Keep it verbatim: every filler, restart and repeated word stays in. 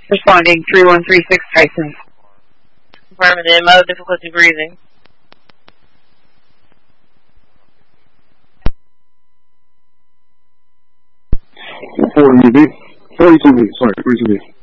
Responding three one three six Tyson. Affirmative. Mode difficulty breathing. forty B. forty-two B. Sorry, forty-two B.